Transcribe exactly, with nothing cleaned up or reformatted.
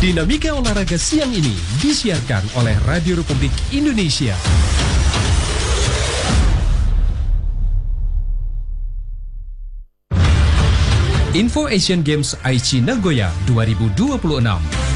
Dinamika olahraga siang ini disiarkan oleh Radio Republik Indonesia. Info Asian Games Aichi Nagoya dua ribu dua puluh enam.